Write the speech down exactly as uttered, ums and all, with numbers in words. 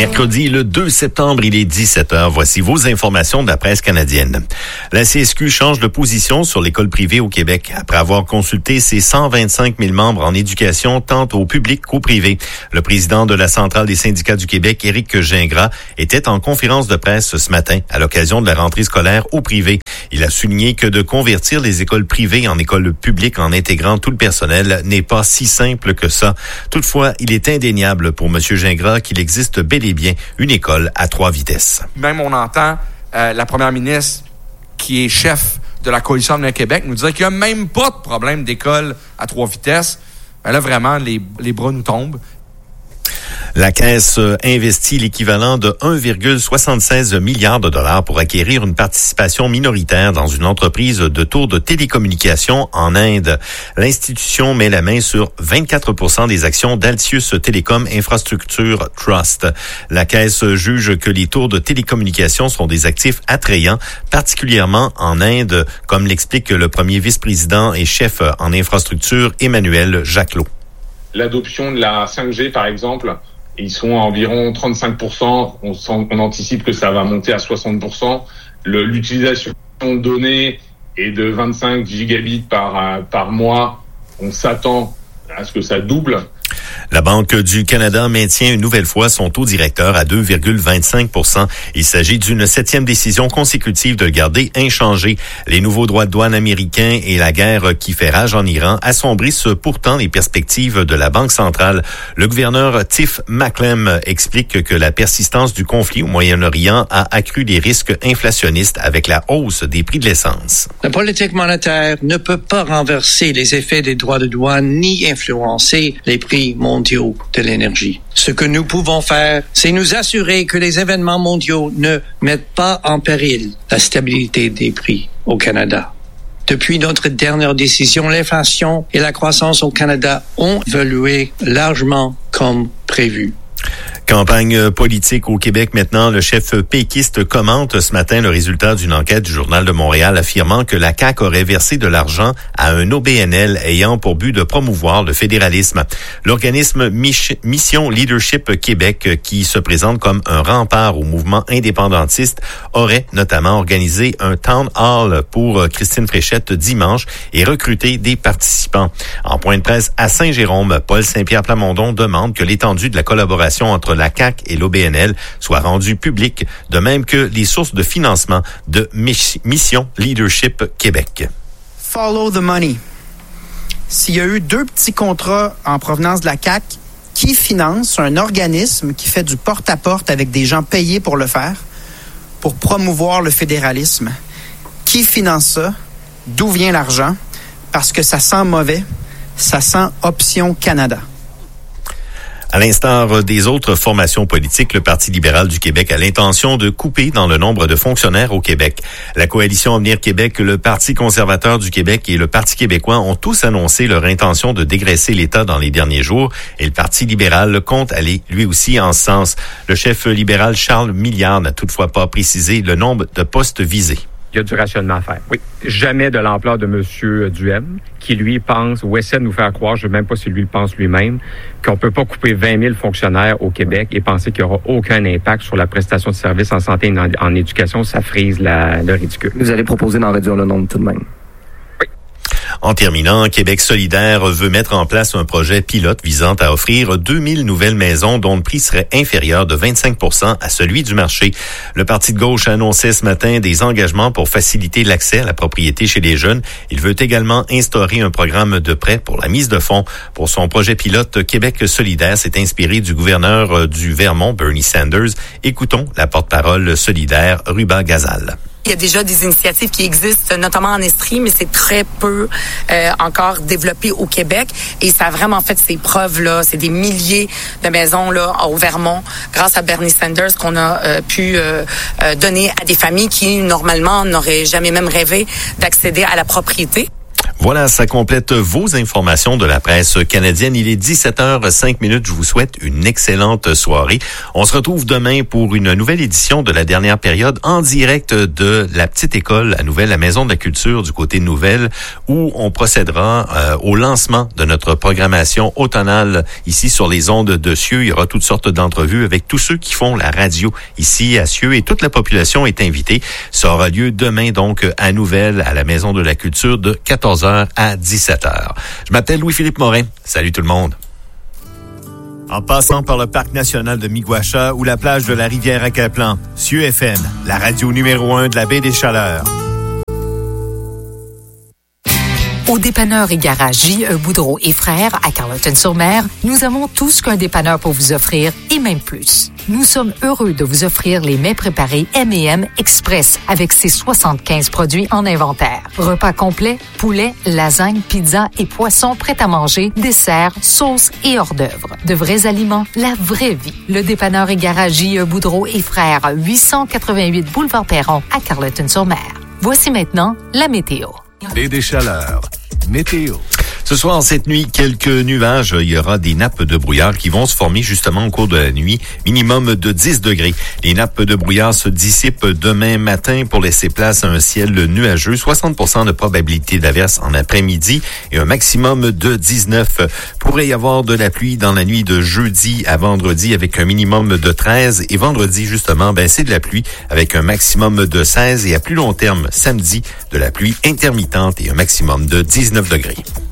Mercredi, le deux septembre, il est dix-sept heures. Voici vos informations de la presse canadienne. La C S Q change de position sur l'école privée au Québec. Après avoir consulté ses cent vingt-cinq mille membres en éducation, tant au public qu'au privé. Le président de la Centrale des syndicats du Québec, Éric Gingras, était en conférence de presse ce matin à l'occasion de la rentrée scolaire au privé. Il a souligné que de convertir les écoles privées en écoles publiques en intégrant tout le personnel n'est pas si simple que ça. Toutefois, il est indéniable pour M. Gingras qu'il existe bel et bien une école à trois vitesses. Même on entend euh, la première ministre, qui est chef de la Coalition Avenir Québec, nous dire qu'il n'y a même pas de problème d'école à trois vitesses. Ben là, vraiment, les, les bras nous tombent. La Caisse investit l'équivalent de un virgule soixante-seize milliard de dollars pour acquérir une participation minoritaire dans une entreprise de tours de télécommunications en Inde. L'institution met la main sur vingt-quatre pour cent des actions d'Altius Telecom Infrastructure Trust. La Caisse juge que les tours de télécommunications sont des actifs attrayants, particulièrement en Inde, comme l'explique le premier vice-président et chef en infrastructure, Emmanuel Jacquelot. L'adoption de la cinq G, par exemple, ils sont à environ trente-cinq pour cent. On, on anticipe que ça va monter à soixante pour cent. Le, l'utilisation de données est de vingt-cinq gigabits par, par mois. On s'attend à ce que ça double. La Banque du Canada maintient une nouvelle fois son taux directeur à deux virgule vingt-cinq pour cent. Il s'agit d'une septième décision consécutive de le garder inchangé. Les nouveaux droits de douane américains et la guerre qui fait rage en Iran assombrissent pourtant les perspectives de la Banque centrale. Le gouverneur Tiff Macklem explique que la persistance du conflit au Moyen-Orient a accru les risques inflationnistes avec la hausse des prix de l'essence. La politique monétaire ne peut pas renverser les effets des droits de douane ni influencer les prix mondiaux de l'énergie. Ce que nous pouvons faire, c'est nous assurer que les événements mondiaux ne mettent pas en péril la stabilité des prix au Canada. Depuis notre dernière décision, l'inflation et la croissance au Canada ont évolué largement comme prévu. Campagne politique au Québec maintenant. Le chef péquiste commente ce matin le résultat d'une enquête du Journal de Montréal affirmant que la C A Q aurait versé de l'argent à un O B N L ayant pour but de promouvoir le fédéralisme. L'organisme Mission Leadership Québec, qui se présente comme un rempart au mouvement indépendantiste, aurait notamment organisé un town hall pour Christine Fréchette dimanche et recruté des participants. En point de presse à Saint-Jérôme, Paul Saint-Pierre Plamondon demande que l'étendue de la collaboration entre la C A Q et l'O B N L soit rendue publique, de même que les sources de financement de Mission Leadership Québec. Follow the money. S'il y a eu deux petits contrats en provenance de la C A Q, qui finance un organisme qui fait du porte-à-porte avec des gens payés pour le faire, pour promouvoir le fédéralisme? Qui finance ça? D'où vient l'argent? Parce que ça sent mauvais, ça sent Option Canada. À l'instar des autres formations politiques, le Parti libéral du Québec a l'intention de couper dans le nombre de fonctionnaires au Québec. La Coalition Avenir Québec, le Parti conservateur du Québec et le Parti québécois ont tous annoncé leur intention de dégraisser l'État dans les derniers jours et le Parti libéral compte aller lui aussi en ce sens. Le chef libéral Charles Milliard n'a toutefois pas précisé le nombre de postes visés. Il y a du rationnement à faire. Oui. Jamais de l'ampleur de M. Duhem, qui lui pense, ou essaie de nous faire croire, je ne sais même pas si lui le pense lui-même, qu'on ne peut pas couper vingt mille fonctionnaires au Québec et penser qu'il n'y aura aucun impact sur la prestation de services en santé et en, en éducation. Ça frise la, le ridicule. Vous allez proposer d'en réduire le nombre tout de même. En terminant, Québec solidaire veut mettre en place un projet pilote visant à offrir deux mille nouvelles maisons dont le prix serait inférieur de vingt-cinq pour cent à celui du marché. Le Parti de gauche annonçait ce matin des engagements pour faciliter l'accès à la propriété chez les jeunes. Il veut également instaurer un programme de prêt pour la mise de fonds. Pour son projet pilote, Québec solidaire s'est inspiré du gouverneur du Vermont, Bernie Sanders. Écoutons la porte-parole solidaire, Ruba Gazal. Il y a déjà des initiatives qui existent, notamment en Estrie, mais c'est très peu euh, encore développé au Québec. Et ça a vraiment fait ses preuves, là. C'est des milliers de maisons là au Vermont, grâce à Bernie Sanders, qu'on a euh, pu euh, euh, donner à des familles qui, normalement, n'auraient jamais même rêvé d'accéder à la propriété. Voilà, ça complète vos informations de la presse canadienne. Il est dix-sept heures cinq minutes. Je vous souhaite une excellente soirée. On se retrouve demain pour une nouvelle édition de la dernière période en direct de la petite école à Nouvelle, la Maison de la Culture du côté de Nouvelle, où on procédera euh, au lancement de notre programmation automnale ici sur les ondes de Cieux. Il y aura toutes sortes d'entrevues avec tous ceux qui font la radio ici à Cieux et toute la population est invitée. Ça aura lieu demain donc à Nouvelle, à la Maison de la Culture de quatorze heures à dix-sept heures. Je m'appelle Louis-Philippe Morin. Salut tout le monde. En passant par le parc national de Miguacha ou la plage de la rivière Acaplan, Cieux F M, la radio numéro un de la baie des Chaleurs. Au dépanneur et garage J E Boudreau et Frères à Carleton-sur-Mer, nous avons tout ce qu'un dépanneur peut vous offrir et même plus. Nous sommes heureux de vous offrir les mets préparés M et M Express avec ses soixante-quinze produits en inventaire. Repas complets, poulet, lasagne, pizza et poissons prêts à manger, desserts, sauces et hors d'œuvre. De vrais aliments, la vraie vie. Le dépanneur et garage J E Boudreau et Frères, huit cent quatre-vingt-huit Boulevard Perron à Carleton-sur-Mer. Voici maintenant la météo. Et des chaleurs. Météo. Ce soir, cette nuit, quelques nuages. Il y aura des nappes de brouillard qui vont se former justement au cours de la nuit, minimum de dix degrés. Les nappes de brouillard se dissipent demain matin pour laisser place à un ciel nuageux. soixante pour cent de probabilité d'averse en après-midi et un maximum de dix-neuf. Pourrait y avoir de la pluie dans la nuit de jeudi à vendredi avec un minimum de treize. Et vendredi, justement, ben c'est de la pluie avec un maximum de seize. Et à plus long terme, samedi, de la pluie intermittente et un maximum de dix-neuf degrés.